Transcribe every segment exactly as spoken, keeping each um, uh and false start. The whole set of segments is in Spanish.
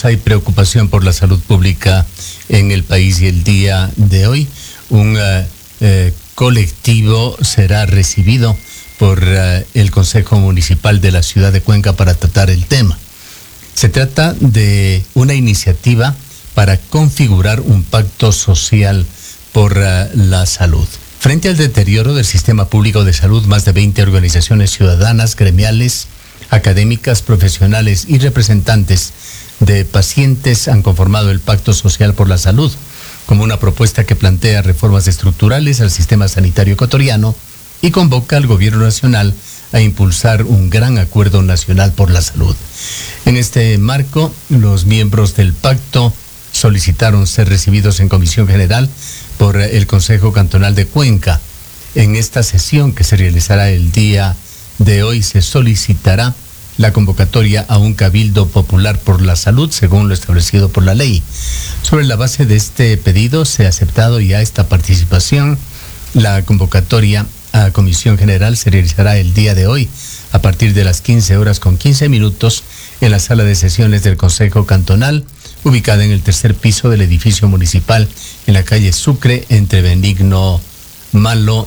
amigos, hay preocupación por la salud pública en el país y el día de hoy un uh, eh, colectivo será recibido por uh, el Consejo Municipal de la ciudad de Cuenca para tratar el tema. Se trata de una iniciativa para configurar un pacto social por uh, la salud. Frente al deterioro del sistema público de salud, más de veinte organizaciones ciudadanas, gremiales, académicas, profesionales y representantes de pacientes han conformado el Pacto Social por la Salud como una propuesta que plantea reformas estructurales al sistema sanitario ecuatoriano y convoca al gobierno nacional a impulsar un gran acuerdo nacional por la salud. En este marco, los miembros del pacto solicitaron ser recibidos en comisión general por el Consejo Cantonal de Cuenca. En esta sesión que se realizará el día de hoy se solicitará la convocatoria a un cabildo popular por la salud, según lo establecido por la ley. Sobre la base de este pedido se ha aceptado ya esta participación. La convocatoria a comisión general se realizará el día de hoy a partir de las quince horas con quince minutos en la sala de sesiones del Consejo Cantonal, ubicada en el tercer piso del edificio municipal en la calle Sucre, entre Benigno Malo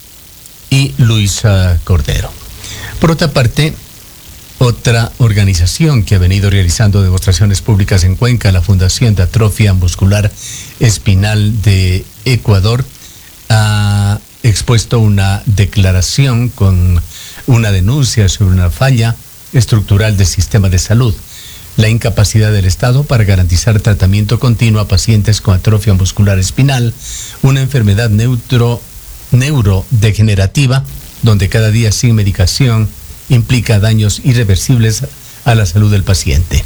y Luisa Cordero. Por otra parte, otra organización que ha venido realizando demostraciones públicas en Cuenca, la Fundación de Atrofia Muscular Espinal de Ecuador, ha expuesto una declaración con una denuncia sobre una falla estructural del sistema de salud, la incapacidad del Estado para garantizar tratamiento continuo a pacientes con atrofia muscular espinal, una enfermedad neutro, neurodegenerativa, donde cada día sin medicación implica daños irreversibles a la salud del paciente.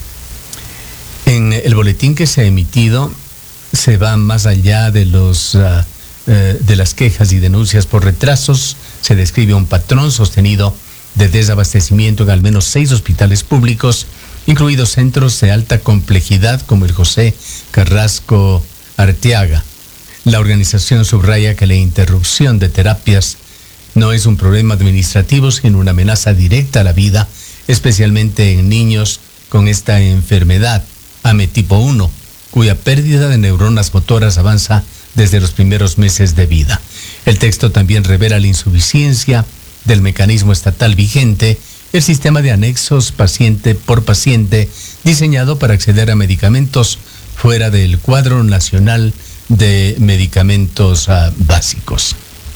En el boletín que se ha emitido se va más allá de los uh, eh, de las quejas y denuncias por retrasos. Se describe un patrón sostenido de desabastecimiento en al menos seis hospitales públicos, incluidos centros de alta complejidad como el José Carrasco Arteaga. La organización subraya que la interrupción de terapias no es un problema administrativo, sino una amenaza directa a la vida, especialmente en niños con esta enfermedad, A M E tipo uno, cuya pérdida de neuronas motoras avanza desde los primeros meses de vida. El texto también revela la insuficiencia del mecanismo estatal vigente, el sistema de anexos paciente por paciente, diseñado para acceder a medicamentos fuera del cuadro nacional de medicamentos uh, básicos.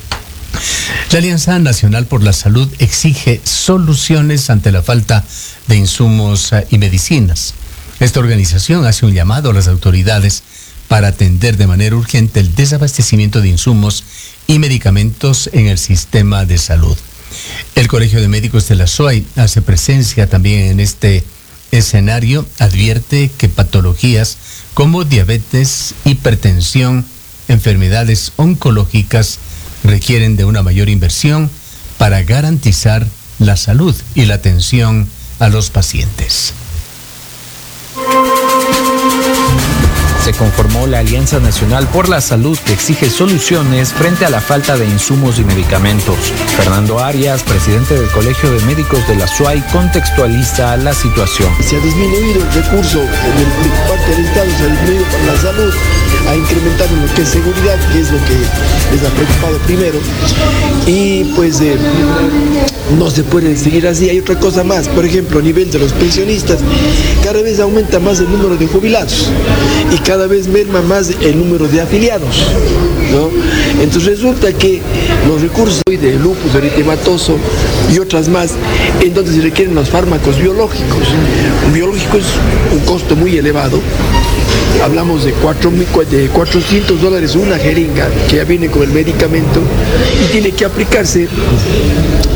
La Alianza Nacional por la Salud exige soluciones ante la falta de insumos uh, y medicinas. Esta organización hace un llamado a las autoridades para atender de manera urgente el desabastecimiento de insumos y medicamentos en el sistema de salud. El Colegio de Médicos de la S O A I hace presencia también en este escenario, advierte que patologías como diabetes, hipertensión, enfermedades oncológicas requieren de una mayor inversión para garantizar la salud y la atención a los pacientes. Se conformó la Alianza Nacional por la Salud que exige soluciones frente a la falta de insumos y medicamentos. Fernando Arias, presidente del Colegio de Médicos de la S O A I, contextualiza la situación. Se ha disminuido el recurso en el parte del Estado, se ha disminuido para la salud, ha incrementado en lo que es seguridad, que es lo que les ha preocupado primero. Y pues eh, no se puede seguir así. Hay otra cosa más, por ejemplo, a nivel de los pensionistas, cada vez aumenta más el número de jubilados y cada cada vez merma más el número de afiliados, ¿no? Entonces resulta que los recursos de lupus eritematoso y otras más, en donde se requieren los fármacos biológicos. Un biológico es un costo muy elevado. Hablamos de, cuatro, de cuatrocientos dólares una jeringa que ya viene con el medicamento y tiene que aplicarse